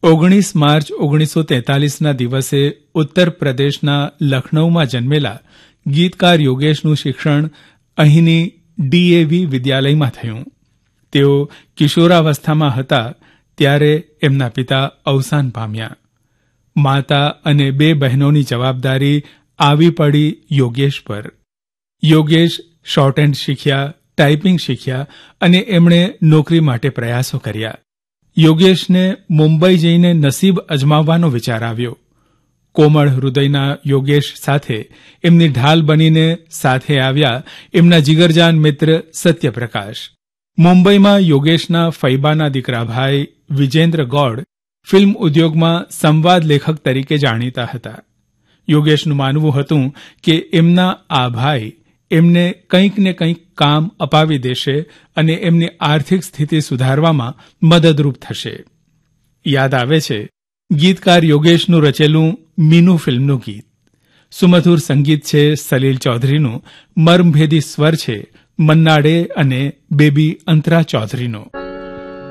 19 March 1943ના દિવસે ઉત્તર પ્રદેશના લખનૌમાં જન્મેલા ગીતકાર યોગેશનું શિક્ષણ અહીંની ડીએવી વિદ્યાલયમાં થયું. તેઓ કિશોરાવસ્થામાં હતા ત્યારે એમના પિતા અવસાન પામ્યા. માતા અને 2 બહેનોની જવાબદારી આવી પડી યોગેશ પર. યોગેશ શોર્ટહેન્ડ શીખ્યા, ટાઈપિંગ શીખ્યા અને એમણે નોકરી માટે પ્રયાસો કર્યા. યોગેશને મુંબઈ જઈને નસીબ અજમાવવાનો વિચાર આવ્યો. કોમળ હૃદયના યોગેશ સાથે એમની ઢાલ બનીને સાથે આવ્યા એમના જીગરજાન મિત્ર સત્યપ્રકાશ. મુંબઈમાં યોગેશના ફૈબાના દીકરા ભાઈ વિજેન્દ્ર ગૌડ ફિલ્મ ઉદ્યોગમાં સંવાદ લેખક તરીકે જાણીતા હતા. યોગેશનું માનવું હતું કે એમના આ ભાઈ એમને કંઈક ને કંઈક કામ અપાવી દેશે અને એમની આર્થિક સ્થિતિ સુધારવામાં મદદરૂપ થશે. યાદ આવે છે ગીતકાર યોગેશનું રચેલું મીનુ ફિલ્મનું ગીત. સુમધુર સંગીત છે સલીલ ચૌધરીનું, મર્મભેદી સ્વર છે મન્ના ડે અને બેબી અંતરા ચૌધરીનો.